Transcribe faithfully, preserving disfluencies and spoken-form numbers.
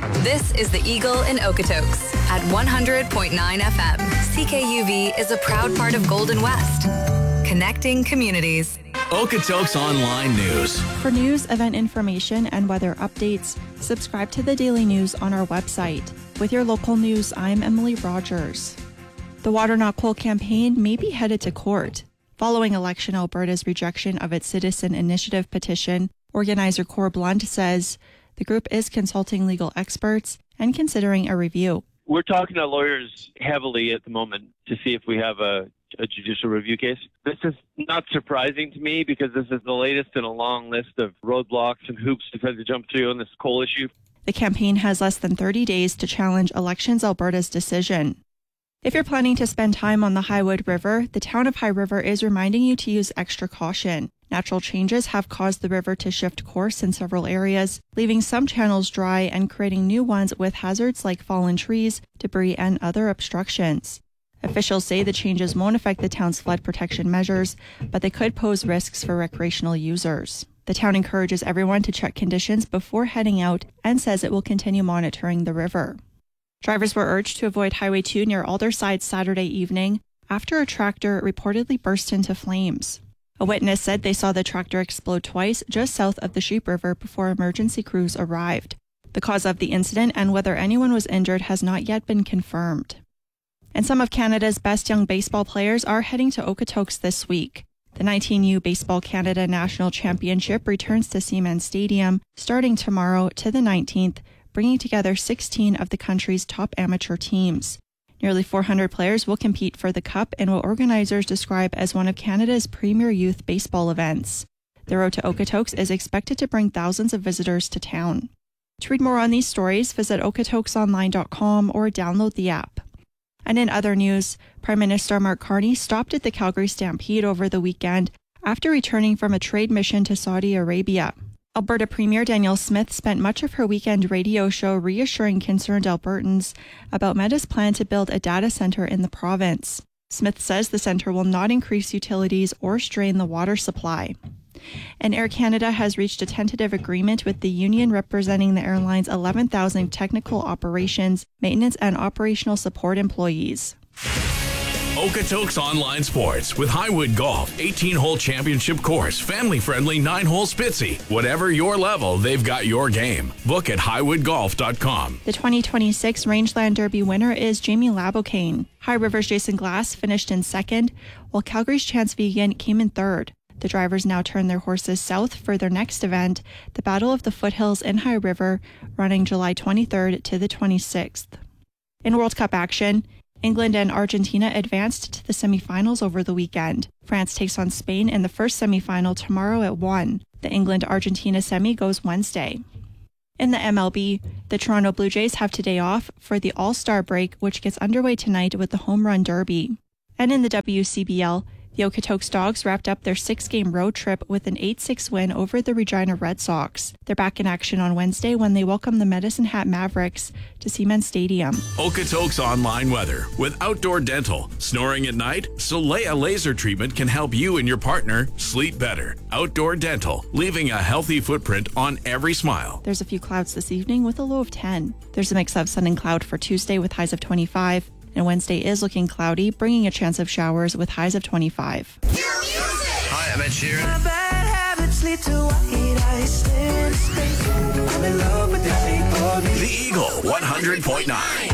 This is the Eagle in Okotoks at one hundred point nine F M. C K U V is a proud part of Golden West, connecting communities. Okotoks Online News. For news, event information, and weather updates, subscribe to the Daily News on our website. With your local news, I'm Emily Rogers. The Water Not Coal campaign may be headed to court. Following Election Alberta's rejection of its citizen initiative petition, organizer Cor Blunt says the group is consulting legal experts and considering a review. We're talking to lawyers heavily at the moment to see if we have a, a judicial review case. This is not surprising to me because this is the latest in a long list of roadblocks and hoops to try to jump through on this coal issue. The campaign has less than thirty days to challenge Elections Alberta's decision. If you're planning to spend time on the Highwood River, the town of High River is reminding you to use extra caution. Natural changes have caused the river to shift course in several areas, leaving some channels dry and creating new ones with hazards like fallen trees, debris, and other obstructions. Officials say the changes won't affect the town's flood protection measures, but they could pose risks for recreational users. The town encourages everyone to check conditions before heading out and says it will continue monitoring the river. Drivers were urged to avoid Highway two near Alderside Saturday evening after a tractor reportedly burst into flames. A witness said they saw the tractor explode twice just south of the Sheep River before emergency crews arrived. The cause of the incident and whether anyone was injured has not yet been confirmed. And some of Canada's best young baseball players are heading to Okotoks this week. The nineteen U Baseball Canada National Championship returns to Seaman Stadium starting tomorrow to the nineteenth, bringing together sixteen of the country's top amateur teams. Nearly four hundred players will compete for the Cup in what organizers describe as one of Canada's premier youth baseball events. The road to Okotoks is expected to bring thousands of visitors to town. To read more on these stories, visit okotokes online dot com or download the app. And in other news, Prime Minister Mark Carney stopped at the Calgary Stampede over the weekend after returning from a trade mission to Saudi Arabia. Alberta Premier Danielle Smith spent much of her weekend radio show reassuring concerned Albertans about Meta's plan to build a data centre in the province. Smith says the centre will not increase utilities or strain the water supply. And Air Canada has reached a tentative agreement with the union representing the airline's eleven thousand technical operations, maintenance, and operational support employees. Okotoks Online Sports with Highwood Golf, eighteen-hole championship course, family-friendly nine-hole Spitzy. Whatever your level, they've got your game. Book at highwood golf dot com. The twenty twenty-six Rangeland Derby winner is Jamie Labocane. High River's Jason Glass finished in second, while Calgary's Chance Vegan came in third. The drivers now turn their horses south for their next event, the Battle of the Foothills in High River, running July twenty-third to the twenty-sixth. In World Cup action, England and Argentina advanced to the semifinals over the weekend. France takes on Spain in the first semifinal tomorrow at one. The England-Argentina semi goes Wednesday. In the M L B, the Toronto Blue Jays have today off for the All-Star break, which gets underway tonight with the Home Run Derby. And in the W C B L, the Okotoks Dogs wrapped up their six-game road trip with an eight six win over the Regina Red Sox. They're back in action on Wednesday when they welcome the Medicine Hat Mavericks to Seaman Stadium. Okotoks Online Weather with Outdoor Dental. Snoring at night? Solea Laser Treatment can help you and your partner sleep better. Outdoor Dental, leaving a healthy footprint on every smile. There's a few clouds this evening with a low of ten. There's a mix of sun and cloud for Tuesday with highs of twenty-five. And Wednesday is looking cloudy, bringing a chance of showers with highs of twenty-five. Hi, I'm Ed Sheeran. My bad habits lead to white eyes. I'm in love with the The Eagle one hundred point nine.